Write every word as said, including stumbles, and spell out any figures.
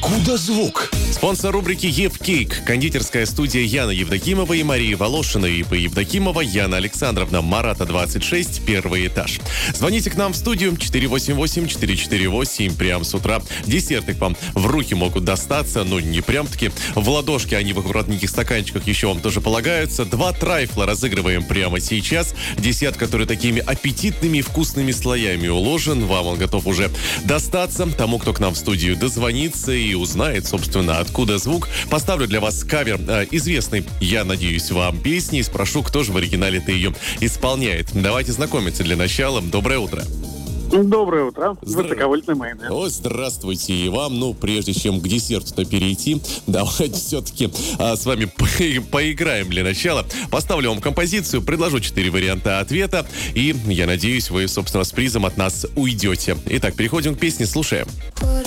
Откуда звук? Спонсор рубрики «Евкейк» – кондитерская студия Яны Евдокимовой и Марии Волошиной. И по Евдокимова Яна Александровна, Марата, двадцать шесть, первый этаж. Звоните к нам в студию четыре восемь восемь четыре четыре восемь прямо с утра. Десерты к вам в руки могут достаться, ну не прям-таки в ладошки, они в аккуратненьких стаканчиках еще вам тоже полагаются. Два трайфла разыгрываем прямо сейчас. Десерт, который такими аппетитными и вкусными слоями уложен. Вам он готов уже достаться. Тому, кто к нам в студию дозвонится и узнает, собственно, откуда звук. Поставлю для вас кавер э, известной, я надеюсь, вам песни и спрошу, кто же в оригинале-то ее исполняет. Давайте знакомиться для начала. Доброе утро. Доброе утро. Здра... Высоковольтный майонез. О, здравствуйте и вам. Ну, прежде чем к десерту-то перейти, давайте все-таки а, с вами по- поиграем для начала. Поставлю вам композицию, предложу четыре варианта ответа, и я надеюсь, вы, собственно, с призом от нас уйдете. Итак, переходим к песне, слушаем.